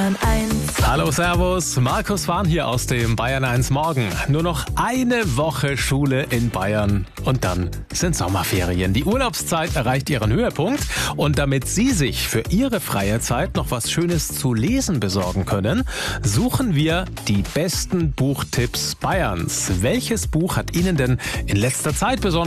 Bayern 1. Hallo, servus, Markus Wahn hier aus dem Bayern 1 Morgen. Nur noch eine Woche Schule in Bayern und dann sind Sommerferien. Die Urlaubszeit erreicht ihren Höhepunkt und damit Sie sich für Ihre freie Zeit noch was Schönes zu lesen besorgen können, suchen wir die besten Buchtipps Bayerns. Welches Buch hat Ihnen denn in letzter Zeit besonders